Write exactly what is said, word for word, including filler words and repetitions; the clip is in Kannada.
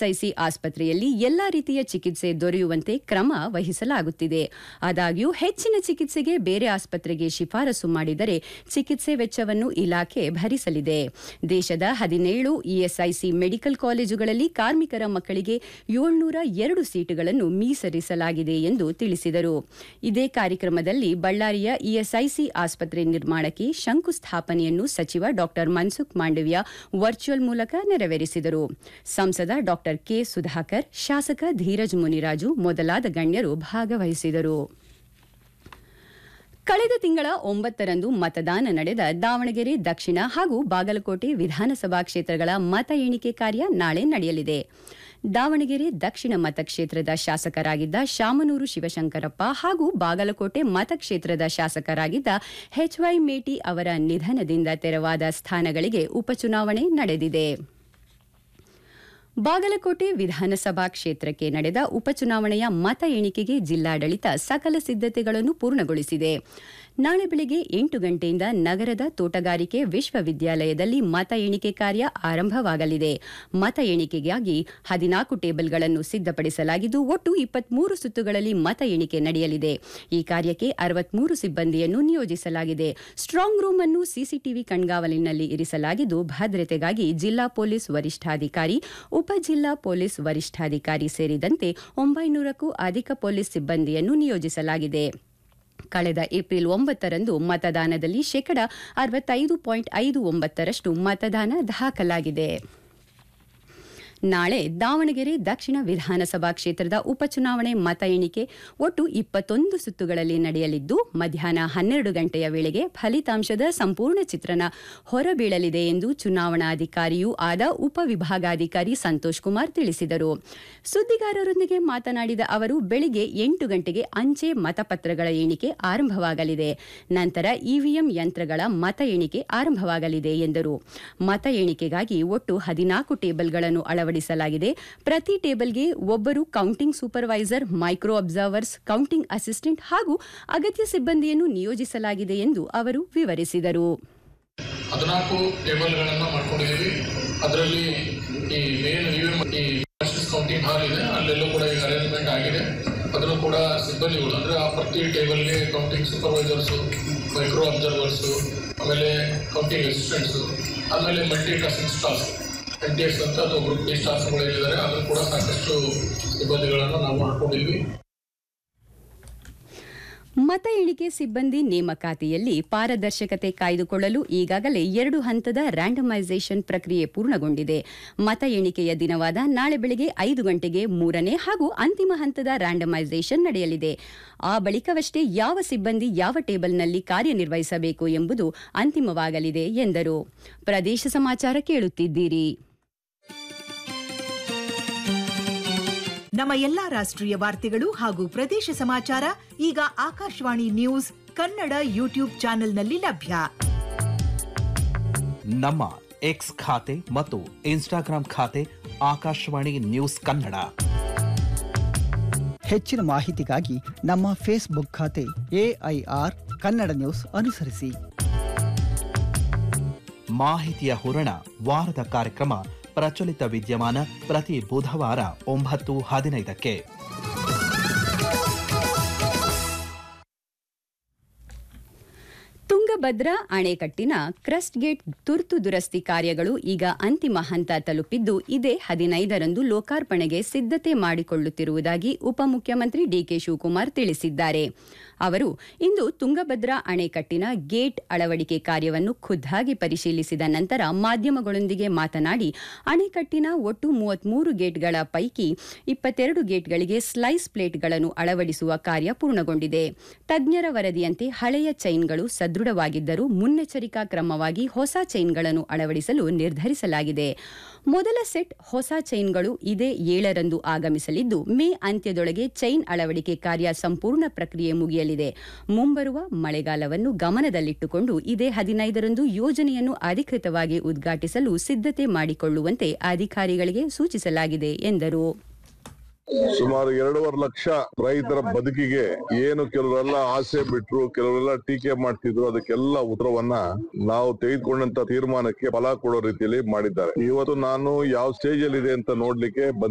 ಇಎಸ್ಐಸಿ ಆಸ್ಪತ್ರೆಯಲ್ಲಿ ಎಲ್ಲಾ ರೀತಿಯ ಚಿಕಿತ್ಸೆ ದೊರೆಯುವಂತೆ ಕ್ರಮ ವಹಿಸಲಾಗುತ್ತಿದೆ. ಆದಾಗ್ಯೂ ಹೆಚ್ಚಿನ ಚಿಕಿತ್ಸೆಗೆ ಬೇರೆ ಆಸ್ಪತ್ರೆಗೆ ಶಿಫಾರಸು ಮಾಡಿದರೆ ಚಿಕಿತ್ಸೆ ವೆಚ್ಚವನ್ನು ಇಲಾಖೆ ಭರಿಸಲಿದೆ. ದೇಶದ ಹದಿನೇಳು ಇಎಸ್ಐಸಿ ಮೆಡಿಕಲ್ ಕಾಲೇಜುಗಳಲ್ಲಿ ಕಾರ್ಮಿಕರ ಮಕ್ಕಳಿಗೆ ಏಳ್ನೂರ ಎರಡು ಸೀಟುಗಳನ್ನು ಮೀಸಲಿಸಲಾಗಿದೆ ಎಂದು ತಿಳಿಸಿದರು. ಇದೇ ಕಾರ್ಯಕ್ರಮದಲ್ಲಿ ಬಳ್ಳಾರಿಯ ಇಎಸ್ಐಸಿ ಆಸ್ಪತ್ರೆ ನಿರ್ಮಾಣಕ್ಕೆ ಶಂಕುಸ್ಥಾಪನೆಯನ್ನು ಸಚಿವ ಡಾ ಮನ್ಸುಖ್ ಮಾಂಡವ್ಯ ವರ್ಚುವಲ್ ಮೂಲಕ ನೆರವೇರಿಸಿದರು. ಸಂಸದ ಡಾ ಕೆ ಸುಧಾಕರ್, ಶಾಸಕ ಧೀರಜ್ ಮುನಿರಾಜು ಮೊದಲಾದ ಗಣ್ಯರು ಭಾಗವಹಿಸಿದರು. ಕಳೆದ ತಿಂಗಳ ಒಂಬತ್ತರಂದು ಮತದಾನ ನಡೆದ ದಾವಣಗೆರೆ ದಕ್ಷಿಣ ಹಾಗೂ ಬಾಗಲಕೋಟೆ ವಿಧಾನಸಭಾ ಕ್ಷೇತ್ರಗಳ ಮತ ಎಣಿಕೆ ಕಾರ್ಯ ನಾಳೆ ನಡೆಯಲಿದೆ. ದಾವಣಗೆರೆ ದಕ್ಷಿಣ ಮತಕ್ಷೇತ್ರದ ಶಾಸಕರಾಗಿದ್ದ ಶಾಮನೂರು ಶಿವಶಂಕರಪ್ಪ ಹಾಗೂ ಬಾಗಲಕೋಟೆ ಮತಕ್ಷೇತ್ರದ ಶಾಸಕರಾಗಿದ್ದ ಎಚ್ ವೈ ಮೇಟಿ ಅವರ ನಿಧನದಿಂದ ತೆರವಾದ ಸ್ಥಾನಗಳಿಗೆ ಉಪಚುನಾವಣೆ ನಡೆದಿದೆ. ಬಾಗಲಕೋಟೆ ವಿಧಾನಸಭಾ ಕ್ಷೇತ್ರಕ್ಕೆ ನಡೆದ ಉಪಚುನಾವಣೆಯ ಮತ ಎಣಿಕೆಗೆ ಜಿಲ್ಲಾಡಳಿತ ಸಕಲ ಸಿದ್ಧತೆಗಳನ್ನು ಪೂರ್ಣಗೊಳಿಸಿದೆ. ನಾಳೆ ಬೆಳಗ್ಗೆ ಎಂಟು ಗಂಟೆಯಿಂದ ನಗರದ ತೋಟಗಾರಿಕೆ ವಿಶ್ವವಿದ್ಯಾಲಯದಲ್ಲಿ ಮತ ಎಣಿಕೆ ಕಾರ್ಯ ಆರಂಭವಾಗಲಿದೆ. ಮತ ಎಣಿಕೆಗಾಗಿ ಹದಿನಾಲ್ಕು ಟೇಬಲ್ಗಳನ್ನು ಸಿದ್ಧಪಡಿಸಲಾಗಿದ್ದು ಒಟ್ಟು ಇಪ್ಪತ್ಮೂರು ಸುತ್ತುಗಳಲ್ಲಿ ಮತ ಎಣಿಕೆ ನಡೆಯಲಿದೆ. ಈ ಕಾರ್ಯಕ್ಕೆ ಅರವತ್ಮೂರು ಸಿಬ್ಬಂದಿಯನ್ನು ನಿಯೋಜಿಸಲಾಗಿದೆ. ಸ್ಟ್ರಾಂಗ್ ರೂಮ್ ಅನ್ನು ಸಿಸಿಟಿವಿ ಕಣ್ಗಾವಲಿನಲ್ಲಿ ಇರಿಸಲಾಗಿದ್ದು ಭದ್ರತೆಗಾಗಿ ಜಿಲ್ಲಾ ಪೊಲೀಸ್ ವರಿಷ್ಠಾಧಿಕಾರಿ, ಉಪ ಜಿಲ್ಲಾ ಪೊಲೀಸ್ ವರಿಷ್ಠಾಧಿಕಾರಿ ಸೇರಿದಂತೆ ಒಂಬೈನೂರಕ್ಕೂ ಅಧಿಕ ಪೊಲೀಸ್ ಸಿಬ್ಬಂದಿಯನ್ನು ನಿಯೋಜಿಸಲಾಗಿದೆ. ಕಳೆದ ಏಪ್ರಿಲ್ ಒಂಬತ್ತರಂದು ಮತದಾನದಲ್ಲಿ ಶೇಕಡ ಅರವತ್ತೈದು ಪಾಯಿಂಟ್ ಐದು ಒಂಬತ್ತರಷ್ಟು ಮತದಾನ ದಾಖಲಾಗಿದೆ. ನಾಳೆ ದಾವಣಗೆರೆ ದಕ್ಷಿಣ ವಿಧಾನಸಭಾ ಕ್ಷೇತ್ರದ ಉಪಚುನಾವಣೆ ಮತ ಎಣಿಕೆ ಒಟ್ಟು ಇಪ್ಪತ್ತೊಂದು ಸುತ್ತುಗಳಲ್ಲಿ ನಡೆಯಲಿದ್ದು ಮಧ್ಯಾಹ್ನ ಹನ್ನೆರಡು ಗಂಟೆಯ ವೇಳೆಗೆ ಫಲಿತಾಂಶದ ಸಂಪೂರ್ಣ ಚಿತ್ರಣ ಹೊರಬೀಳಲಿದೆ ಎಂದು ಚುನಾವಣಾಧಿಕಾರಿಯೂ ಆದ ಉಪವಿಭಾಗಾಧಿಕಾರಿ ಸಂತೋಷ್ ಕುಮಾರ್ ತಿಳಿಸಿದರು. ಸುದ್ದಿಗಾರರೊಂದಿಗೆ ಮಾತನಾಡಿದ ಅವರು, ಬೆಳಿಗ್ಗೆ ಎಂಟು ಗಂಟೆಗೆ ಅಂಚೆ ಮತಪತ್ರಗಳ ಎಣಿಕೆ ಆರಂಭವಾಗಲಿದೆ. ನಂತರ ಇವಿಎಂ ಯಂತ್ರಗಳ ಮತ ಎಣಿಕೆ ಆರಂಭವಾಗಲಿದೆ ಎಂದರು. ಮತ ಎಣಿಕೆಗಾಗಿ ಒಟ್ಟು ಹದಿನಾಲ್ಕು ಟೇಬಲ್ಗಳನ್ನು ಅಳವಡಿಸಲಾಗಿದೆ. ಪ್ರತಿ ಟೇಬಲ್ಗೆ ಒಬ್ಬರು counting supervisor, micro observers, counting assistant ಹಾಗೂ ಅಗತ್ಯ ಸಿಬ್ಬಂದಿಯನ್ನು ನಿಯೋಜಿಸಲಾಗಿದೆ ಎಂದು ಅವರು ವಿವರಿಸಿದರು. ಹದಿನಾಲ್ಕು ಟೇಬಲ್ಗಳನ್ನು ಮಾಡ್ಕೊಂಡಿದ್ದೀವಿ. ಅದರಲ್ಲಿ ಈ ಮೇನ್ ಕೌಂಟಿಂಗ್ ಹಾಲ್ ಇದೆ, ಅಲ್ಲೆಲ್ಲೂ ಕೂಡ ಈಗ ಅರೇಂಜ್ಮೆಂಟ್ ಆಗಿದೆ. ಅದನ್ನು ಕೂಡ ಸಿಬ್ಬಂದಿಗಳು ಅಂದರೆ ಆ ಪ್ರತಿ ಟೇಬಲ್ಗೆ ಕೌಂಟಿಂಗ್ ಸೂಪರ್ವೈಸರ್ಸು, ಮೈಕ್ರೋ ಅಬ್ಸರ್ವರ್ಸು, ಆಮೇಲೆ ಕೌಂಟಿಂಗ್ ಅಸಿಸ್ಟೆಂಟ್ಸು, ಆಮೇಲೆ multi tasking staff N T S ಅಂತ ಅಥವಾ ಗ್ರೂಪ್ ಡಿ ಸ್ಟಾಫ್ಗಳು ಏನಿದ್ದಾರೆ ಅದನ್ನು ಕೂಡ ಸಾಕಷ್ಟು ಸಿಬ್ಬಂದಿಗಳನ್ನು ನಾವು ಮಾಡ್ಕೊಂಡಿದ್ವಿ. ಮತ ಎಣಿಕೆ ಸಿಬ್ಬಂದಿ ನೇಮಕಾತಿಯಲ್ಲಿ ಪಾರದರ್ಶಕತೆ ಕಾಯ್ದುಕೊಳ್ಳಲು ಈಗಾಗಲೇ ಎರಡು ಹಂತದ ರ್ಯಾಂಡಮೈಸೇಷನ್ ಪ್ರಕ್ರಿಯೆ ಪೂರ್ಣಗೊಂಡಿದೆ. ಮತ ಎಣಿಕೆಯ ದಿನವಾದ ನಾಳೆ ಬೆಳಗ್ಗೆ ಐದು ಗಂಟೆಗೆ ಮೂರನೇ ಹಾಗೂ ಅಂತಿಮ ಹಂತದ ರ್ಯಾಂಡಮೈಸೇಷನ್ ನಡೆಯಲಿದೆ. ಆ ಬಳಿಕವಷ್ಟೇ ಯಾವ ಸಿಬ್ಬಂದಿ ಯಾವ ಟೇಬಲ್ನಲ್ಲಿ ಕಾರ್ಯನಿರ್ವಹಿಸಬೇಕು ಎಂಬುದು ಅಂತಿಮವಾಗಲಿದೆ ಎಂದರು. ಪ್ರದೇಶ ಸಮಾಚಾರ ಕೇಳುತ್ತಿದ್ದೀರಿ. ನಮ್ಮ ಎಲ್ಲಾ ರಾಷ್ಟ್ರೀಯ ವಾರ್ತೆಗಳು ಹಾಗೂ ಪ್ರದೇಶ ಸಮಾಚಾರ ಈಗ ಆಕಾಶವಾಣಿ ನ್ಯೂಸ್ ಕನ್ನಡ ಯೂಟ್ಯೂಬ್ ಚಾನೆಲ್ನಲ್ಲಿ ಲಭ್ಯ. ನಮ್ಮ ಎಕ್ಸ್ ಖಾತೆ ಮತ್ತು ಇನ್ಸ್ಟಾಗ್ರಾಂ ಖಾತೆ ಆಕಾಶವಾಣಿ ನ್ಯೂಸ್ ಕನ್ನಡ. ಹೆಚ್ಚಿನ ಮಾಹಿತಿಗಾಗಿ ನಮ್ಮ ಫೇಸ್ಬುಕ್ ಖಾತೆ ಎಐಆರ್ ಕನ್ನಡ ನ್ಯೂಸ್ ಅನುಸರಿಸಿ. ಮಾಹಿತಿಯ ಹೂರಣ ವಾರದ ಕಾರ್ಯಕ್ರಮ ಪ್ರಚಲಿತ ವಿದ್ಯಮಾನ ಪ್ರತಿ ಬುಧವಾರ ಒಂಬತ್ತು ಹದಿನೈದಕ್ಕೆ. ತುಂಗಭದ್ರಾ ಅಣೆಕಟ್ಟಿನ ಕ್ರಸ್ಟ್ ಗೇಟ್ ತುರ್ತು ದುರಸ್ತಿ ಕಾರ್ಯಗಳು ಈಗ ಅಂತಿಮ ಹಂತ ತಲುಪಿದ್ದು ಇದೇ ಹದಿನೈದರಂದು ಲೋಕಾರ್ಪಣೆಗೆ ಸಿದ್ಧತೆ ಮಾಡಿಕೊಳ್ಳುತ್ತಿರುವುದಾಗಿ ಉಪಮುಖ್ಯಮಂತ್ರಿ ಡಿಕೆ ಶಿವಕುಮಾರ್ ತಿಳಿಸಿದ್ದಾರೆ. ಅವರು ಇಂದು ತುಂಗಭದ್ರಾ ಅಣೆಕಟ್ಟಿನ ಗೇಟ್ ಅಳವಡಿಕೆ ಕಾರ್ಯವನ್ನು ಖುದ್ದಾಗಿ ಪರಿಶೀಲಿಸಿದ ನಂತರ ಮಾಧ್ಯಮಗಳೊಂದಿಗೆ ಮಾತನಾಡಿ, ಅಣೆಕಟ್ಟಿನ ಒಟ್ಟು ಮೂವತ್ಮೂರು ಗೇಟ್ಗಳ ಪೈಕಿ ಇಪ್ಪತ್ತೆರಡು ಗೇಟ್ಗಳಿಗೆ ಸ್ಲೈಸ್ ಪ್ಲೇಟ್ಗಳನ್ನು ಅಳವಡಿಸುವ ಕಾರ್ಯ ಪೂರ್ಣಗೊಂಡಿದೆ. ತಜ್ಞರ ವರದಿಯಂತೆ ಹಳೆಯ ಚೈನ್ಗಳು ಸದೃಢವಾಗಿದ್ದರೂ ಮುನ್ನೆಚ್ಚರಿಕಾ ಕ್ರಮವಾಗಿ ಹೊಸ ಚೈನ್ಗಳನ್ನು ಅಳವಡಿಸಲು ನಿರ್ಧರಿಸಲಾಗಿದೆ. ಮೊದಲ ಸೆಟ್ ಹೊಸ ಚೈನ್ಗಳು ಇದೇ ಏಳರಂದು ಆಗಮಿಸಲಿದ್ದು ಮೇ ಅಂತ್ಯದೊಳಗೆ ಚೈನ್ ಅಳವಡಿಕೆ ಕಾರ್ಯ ಸಂಪೂರ್ಣ ಪ್ರಕ್ರಿಯೆ ಮುಗಿಯಲಿದೆ. ಮುಂಬರುವ ಮಳೆಗಾಲವನ್ನು ಗಮನದಲ್ಲಿಟ್ಟುಕೊಂಡು ಇದೇ ಹದಿನೈದರಂದು ಯೋಜನೆಯನ್ನು ಅಧಿಕೃತವಾಗಿ ಉದ್ಘಾಟಿಸಲು ಸಿದ್ಧತೆ ಮಾಡಿಕೊಳ್ಳುವಂತೆ ಅಧಿಕಾರಿಗಳಿಗೆ ಸೂಚಿಸಲಾಗಿದೆ ಎಂದರು. ಸುಮಾರು ಎರಡೂವರೆ ಲಕ್ಷ ರೈತರ ಬದುಕಿಗೆ ಏನು ಕೆಲವರೆಲ್ಲ ಆಸೆ ಬಿಟ್ರು, ಕೆಲವರೆಲ್ಲ ಟೀಕೆ ಮಾಡ್ತಿದ್ರು, ಅದಕ್ಕೆಲ್ಲ ಉತ್ತರವನ್ನ ನಾವು ತೆಗೆದುಕೊಂಡಂತ ತೀರ್ಮಾನಕ್ಕೆ ಫಲ ಕೊಡೋ ರೀತಿಯಲ್ಲಿ ಮಾಡಿದ್ದಾರೆ. ಇವತ್ತು ನಾನು ಯಾವ ಸ್ಟೇಜ್ ಅಲ್ಲಿ ಇದೆ ಅಂತ ನೋಡ್ಲಿಕ್ಕೆ